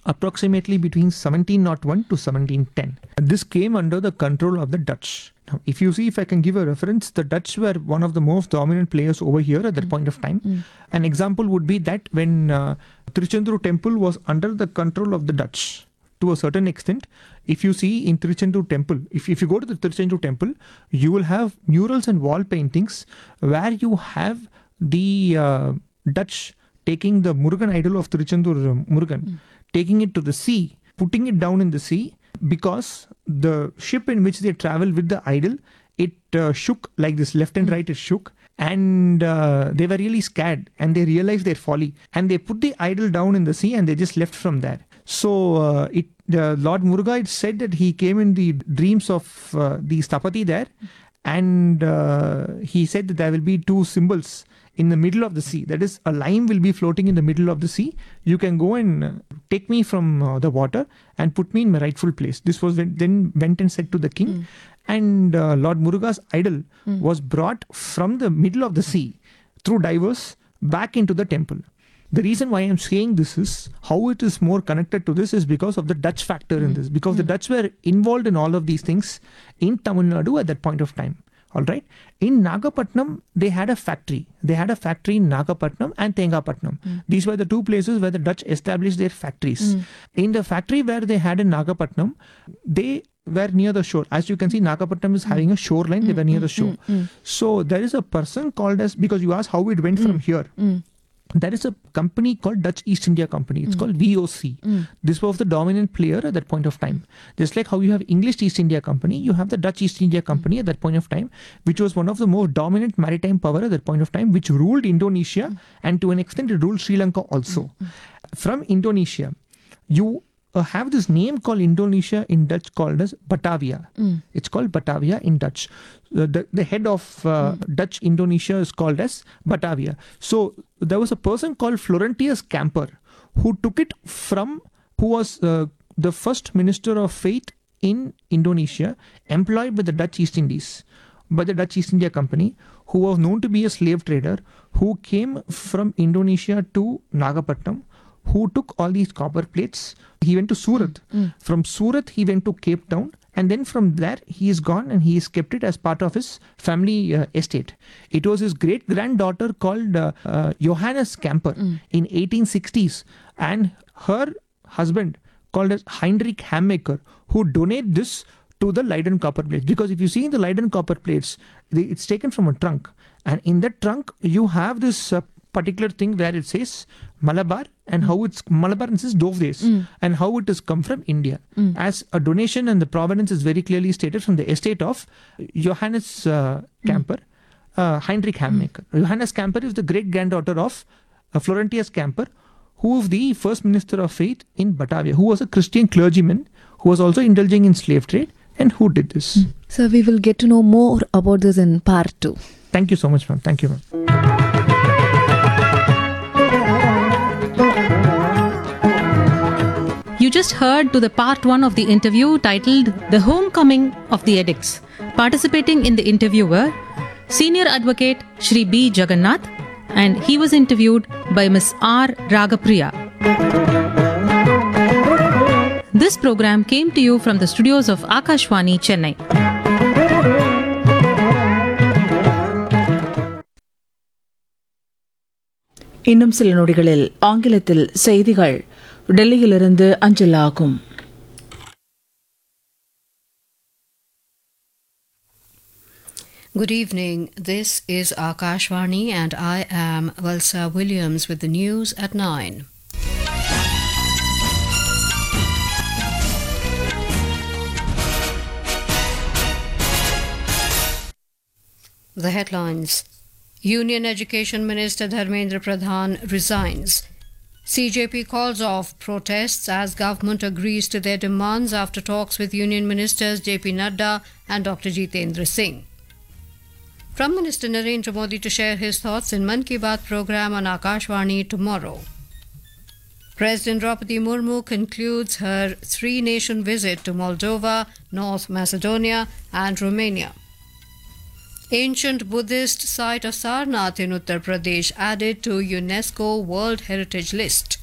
approximately between 1701 to 1710. This came under the control of the Dutch. Now, if you see, if I can give a reference, the Dutch were one of the most dominant players over here at that point of time. An example would be that when Tiruchendur temple was under the control of the Dutch to a certain extent. If you see in Tiruchendur temple, if you go to the Tiruchendur temple, you will have murals and wall paintings where you have the Dutch taking the Murugan idol of Tiruchendur Murugan, taking it to the sea, putting it down in the sea, because the ship in which they travel with the idol, it shook like this, left and right it shook, and they were really scared and they realized their folly, and they put the idol down in the sea and they just left from there. So Lord Muruga, it said that he came in the dreams of the Sthapati there, and he said that there will be two symbols in the middle of the sea. That is, a lime will be floating in the middle of the sea. You can go and take me from the water and put me in my rightful place. This was then went and said to the king. And Lord Muruga's idol was brought from the middle of the sea through divers back into the temple. The reason why I'm saying this is, how it is more connected to this is because of the Dutch factor in this. Because the Dutch were involved in all of these things in Tamil Nadu at that point of time. All right. In Nagapattinam, they had a factory. They had a factory in Nagapattinam and Tengapattinam. These were the two places where the Dutch established their factories. In the factory where they had in Nagapattinam, they were near the shore. As you can see, Nagapattinam is having a shoreline. They were near the shore. So there is a person called as, because you asked how it went from here. There is a company called Dutch East India Company. It's called VOC. This was the dominant player at that point of time. Just like how you have English East India Company, you have the Dutch East India Company at that point of time, which was one of the most dominant maritime power at that point of time, which ruled Indonesia, and to an extent it ruled Sri Lanka also. From Indonesia, you have this name called Indonesia in Dutch called as Batavia. It's called Batavia in Dutch. The head of Dutch Indonesia is called as Batavia. So there was a person called Florentius Camper who took it from, who was the first minister of faith in Indonesia, employed by the Dutch East Indies, by the Dutch East India Company, who was known to be a slave trader, who came from Indonesia to Nagapattinam, who took all these copper plates. He went to Surat. From Surat, he went to Cape Town. And then from there, he is gone and he has kept it as part of his family estate. It was his great-granddaughter called Johannes Camper in 1860s. And her husband called as Heinrich Hammaker, who donated this to the Leiden copper plates. Because if you see in the Leiden copper plates, it's taken from a trunk. And in that trunk, you have this particular thing where it says Malabar, and how it's Malabar and says Dovdes, and how it has come from India as a donation, and the provenance is very clearly stated from the estate of Johannes Camper, Heinrich Hammaker. Johannes Camper is the great granddaughter of Florentius Camper, who was the first minister of faith in Batavia, who was a Christian clergyman who was also indulging in slave trade, and who did this. So we will get to know more about this in part 2. Thank you so much, ma'am. Thank you, ma'am. You just heard to the part 1 of the interview titled The Homecoming of the Edicts. Participating in the interview were Senior Advocate Shri B. Jagannath, and he was interviewed by Ms. R. Ragapriya. This program came to you from the studios of Akashvani, Chennai. இன்னும் சில நொடிகளில் ஆங்கிலத்தில் செய்திகள் டெல்லியிலிருந்து அஞ்சலாகும். Good evening. This is Akashvani and I am Valsa Williams with the news at 9. The headlines. Union Education Minister Dharmendra Pradhan resigns. CJP calls off protests as government agrees to their demands after talks with Union Ministers JP Nadda and Dr. Jitendra Singh. From Minister Narendra Modi to share his thoughts in Mann Ki Baat program on Akashvani tomorrow. President Draupadi Murmu concludes her 3-nation visit to Moldova, North Macedonia and Romania. Ancient Buddhist site of Sarnath in Uttar Pradesh added to UNESCO World Heritage List.